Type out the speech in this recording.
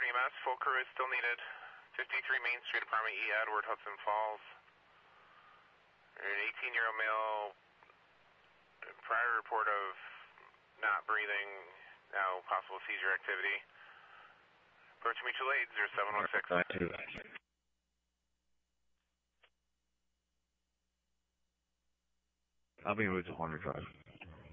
EMS. Full crew is still needed. 53 Main Street, Apartment E, Edward, Hudson Falls. An 18-year-old male, prior report of not breathing, now possible seizure activity. Approach mutual aid, 0716. I'll be moved to Horner Drive.